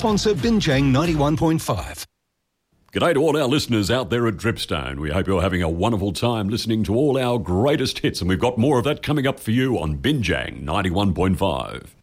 sponsor Binjang 91.5. G'day to all our listeners out there at Dripstone. We hope you're having a wonderful time listening to all our greatest hits, and we've got more of that coming up for you on Binjang 91.5.